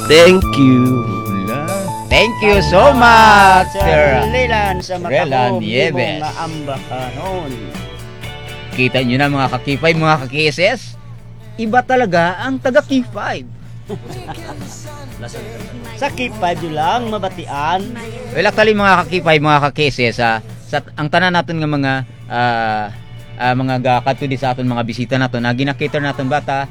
Thank you. Thank you so much, Sir Relan sa Relan makahom Nieves. nga ambahanon. Kita nyo na mga kakipay, mga kakises. Iba talaga ang taga K5. Sa K5 yun lang, mabatian. Well, actually mga kakipay, mga kakises, ang tanan natin nga mga gakatudi sa aton mga bisita naton na ginakater naton bata,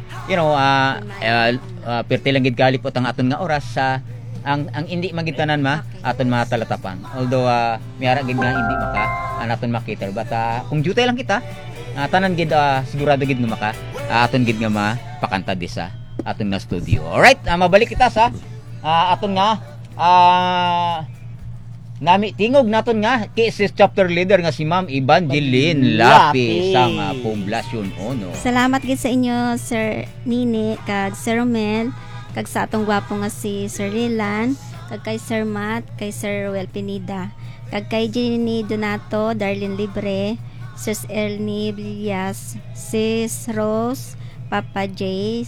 perti lang gid kalipot ang aton nga oras sa ang hindi magitanan aton matalatapan. Although miara gid nga hindi maka aton makiter bata kung jutay lang kita tanan gid sigurado gid nga maka aton gid nga mapakanta di sa aton nga studio. Alright, mabalik kita sa aton nga nami tingog naton nga KSS chapter leader nga si Ma'am Evangeline Lapi sa Poblasyon 1. Salamat gid sa inyo Sir Nini kag Sir Romel kag sa atong gwapo nga si Sir Lilan kag kay Sir Matt kay Sir Wel Pinida kag kay Jenny Donato, Darlene Libre, Sis Elni Villas, Sis Rose, Papa J,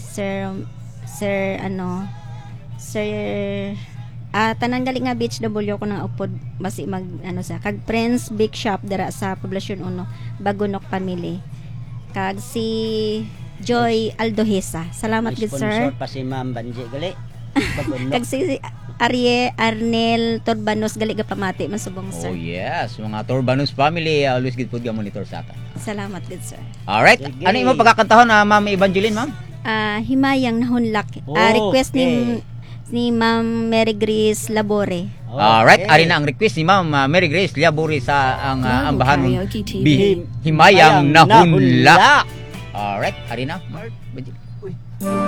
tanan gali nga beach W ko nang upod basi mag sa kag Prince Big Shop dara sa Poblasyon 1 Bagunok Family kag si Joy Aldohesa. Salamat gid sir. Sponsor pa si Ma'am Banji gali. Kag si Arnel Torbanos gali ga pamati man subong sir. Oh yes, mga Torbanos family always gid pud ga monitor sa atin. Salamat gid sir. Alright, ano imo pagkakantahon Ma'am Evangeline, ma'am? Himayang Nahunlak. Request ni Ma'am Mary Grace Labore. Alright, ari na ang request ni Ma'am Mary Grace Labore sa ang ambahan Himayang Nahunlak. Alright, ari na.